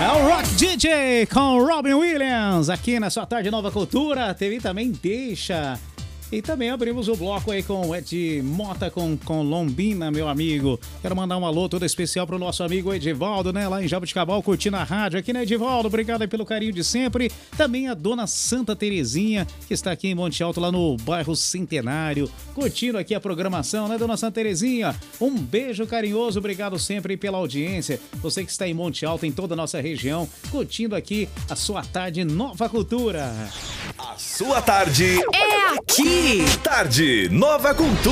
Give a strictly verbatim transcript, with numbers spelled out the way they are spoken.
É o Rock D J com Robin Williams aqui na sua tarde Nova Cultura. Teve também Deixa. E também abrimos o bloco aí com o Ed Mota com, com Lombina, meu amigo. Quero mandar um alô todo especial pro nosso amigo Edivaldo, né? Lá em Jabuticabal, curtindo a rádio aqui, né, Edivaldo? Obrigado aí pelo carinho de sempre. Também a dona Santa Terezinha, que está aqui em Monte Alto, lá no bairro Centenário, curtindo aqui a programação, né, dona Santa Terezinha? Um beijo carinhoso, obrigado sempre pela audiência. Você que está em Monte Alto, em toda a nossa região, curtindo aqui a sua tarde Nova Cultura. A sua tarde é aqui. Tarde Nova Cultura.